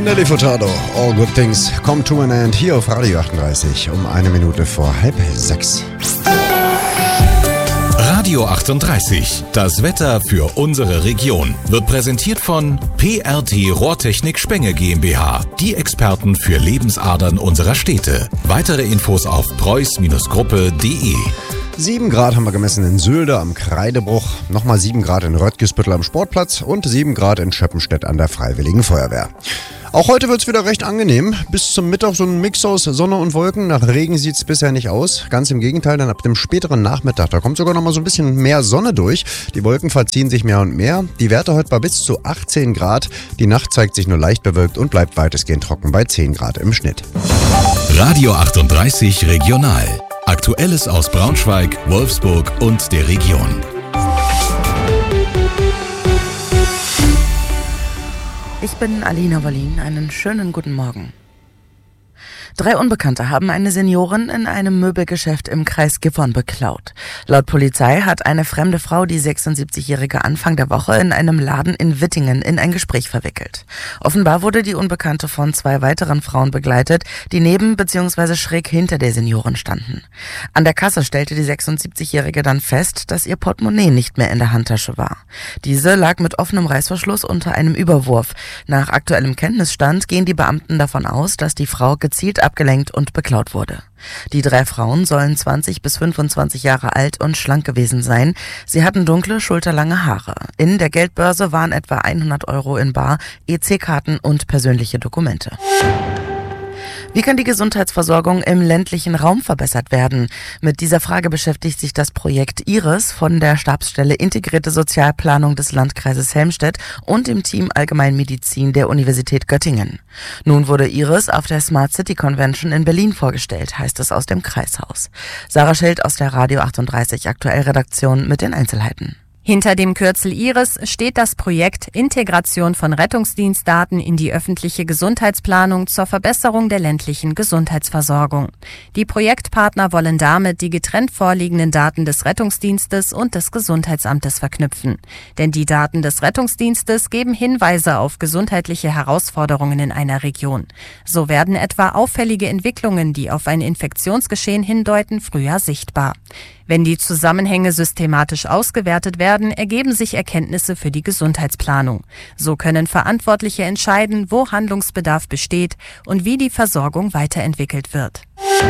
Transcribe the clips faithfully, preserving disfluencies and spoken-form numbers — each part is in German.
Nelly Furtado, All Good Things Come to an End, hier auf Radio achtunddreißig um eine Minute vor halb sechs. Radio achtunddreißig, das Wetter für unsere Region, wird präsentiert von P R T Rohrtechnik Spenge GmbH, die Experten für Lebensadern unserer Städte. Weitere Infos auf preuß Gruppe punkt de. sieben Grad haben wir gemessen in Sülde am Kreidebruch, nochmal sieben Grad in Röttgesbüttel am Sportplatz und sieben Grad in Schöppenstedt an der Freiwilligen Feuerwehr. Auch heute wird es wieder recht angenehm. Bis zum Mittag so ein Mix aus Sonne und Wolken. Nach Regen sieht es bisher nicht aus. Ganz im Gegenteil, dann ab dem späteren Nachmittag, da kommt sogar noch mal so ein bisschen mehr Sonne durch. Die Wolken verziehen sich mehr und mehr. Die Werte heute bei bis zu achtzehn Grad. Die Nacht zeigt sich nur leicht bewölkt und bleibt weitestgehend trocken bei zehn Grad im Schnitt. Radio achtunddreißig Regional. Aktuelles aus Braunschweig, Wolfsburg und der Region. Ich bin Alina Wallin. Einen schönen guten Morgen. Drei Unbekannte haben eine Seniorin in einem Möbelgeschäft im Kreis Gifhorn beklaut. Laut Polizei hat eine fremde Frau die sechsundsiebzigjährige Anfang der Woche in einem Laden in Wittingen in ein Gespräch verwickelt. Offenbar wurde die Unbekannte von zwei weiteren Frauen begleitet, die neben bzw. schräg hinter der Seniorin standen. An der Kasse stellte die sechsundsiebzigjährige dann fest, dass ihr Portemonnaie nicht mehr in der Handtasche war. Diese lag mit offenem Reißverschluss unter einem Überwurf. Nach aktuellem Kenntnisstand gehen die Beamten davon aus, dass die Frau gezielt abgelenkt und beklaut wurde. Die drei Frauen sollen zwanzig bis fünfundzwanzig Jahre alt und schlank gewesen sein. Sie hatten dunkle, schulterlange Haare. In der Geldbörse waren etwa hundert Euro in bar, E C-Karten und persönliche Dokumente. Wie kann die Gesundheitsversorgung im ländlichen Raum verbessert werden? Mit dieser Frage beschäftigt sich das Projekt IRIS von der Stabsstelle Integrierte Sozialplanung des Landkreises Helmstedt und dem Team Allgemeinmedizin der Universität Göttingen. Nun wurde IRIS auf der Smart City Convention in Berlin vorgestellt, heißt es aus dem Kreishaus. Sarah Schild aus der Radio achtunddreißig Aktuellredaktion mit den Einzelheiten. Hinter dem Kürzel IRIS steht das Projekt Integration von Rettungsdienstdaten in die öffentliche Gesundheitsplanung zur Verbesserung der ländlichen Gesundheitsversorgung. Die Projektpartner wollen damit die getrennt vorliegenden Daten des Rettungsdienstes und des Gesundheitsamtes verknüpfen. Denn die Daten des Rettungsdienstes geben Hinweise auf gesundheitliche Herausforderungen in einer Region. So werden etwa auffällige Entwicklungen, die auf ein Infektionsgeschehen hindeuten, früher sichtbar. Wenn die Zusammenhänge systematisch ausgewertet werden, ergeben sich Erkenntnisse für die Gesundheitsplanung. So können Verantwortliche entscheiden, wo Handlungsbedarf besteht und wie die Versorgung weiterentwickelt wird.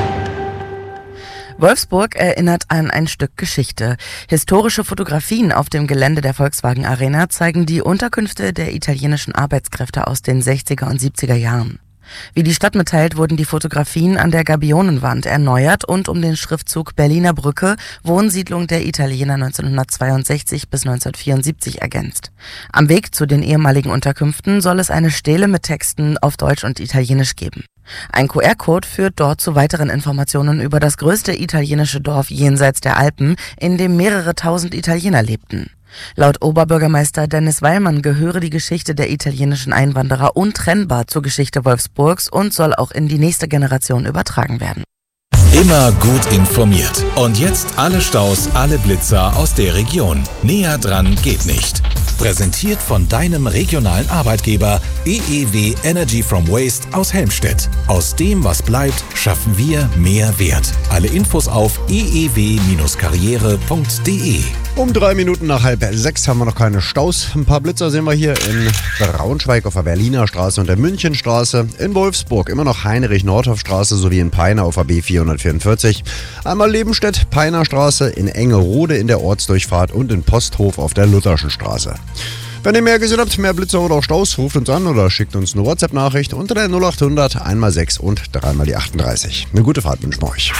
Wolfsburg erinnert an ein Stück Geschichte. Historische Fotografien auf dem Gelände der Volkswagen Arena zeigen die Unterkünfte der italienischen Arbeitskräfte aus den sechziger und siebziger Jahren. Wie die Stadt mitteilt, wurden die Fotografien an der Gabionenwand erneuert und um den Schriftzug Berliner Brücke, Wohnsiedlung der Italiener neunzehnhundertzweiundsechzig bis neunzehnhundertvierundsiebzig ergänzt. Am Weg zu den ehemaligen Unterkünften soll es eine Stele mit Texten auf Deutsch und Italienisch geben. Ein Q R-Code führt dort zu weiteren Informationen über das größte italienische Dorf jenseits der Alpen, in dem mehrere tausend Italiener lebten. Laut Oberbürgermeister Dennis Weilmann gehöre die Geschichte der italienischen Einwanderer untrennbar zur Geschichte Wolfsburgs und soll auch in die nächste Generation übertragen werden. Immer gut informiert. Und jetzt alle Staus, alle Blitzer aus der Region. Näher dran geht nicht. Präsentiert von deinem regionalen Arbeitgeber E E W Energy from Waste aus Helmstedt. Aus dem, was bleibt, schaffen wir mehr Wert. Alle Infos auf e e w karriere punkt de. Um drei Minuten nach halb sechs haben wir noch keine Staus. Ein paar Blitzer sehen wir hier in Braunschweig auf der Berliner Straße und der Münchenstraße. In Wolfsburg immer noch Heinrich-Nordhoff-Straße sowie in Peine auf der B vierhundertvierundvierzig. Einmal Lebenstedt, Peiner Straße, in Engerode in der Ortsdurchfahrt und in Posthof auf der Lutherschen Straße. Wenn ihr mehr gesehen habt, mehr Blitzer oder auch Staus, ruft uns an oder schickt uns eine WhatsApp-Nachricht unter der null achthundert einmal sechs und dreimal die achtunddreißig. Eine gute Fahrt wünschen wir euch.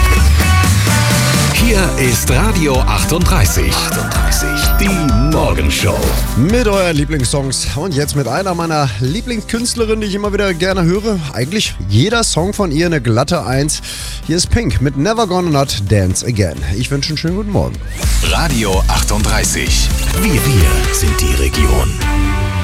Hier ist Radio achtunddreißig. achtunddreißig. Die Morgenshow. Mit euren Lieblingssongs. Und jetzt mit einer meiner Lieblingskünstlerinnen, die ich immer wieder gerne höre. Eigentlich jeder Song von ihr eine glatte Eins. Hier ist Pink mit Never Gonna Not Dance Again. Ich wünsche einen schönen guten Morgen. Radio achtunddreißig. Wir, wir sind die Region.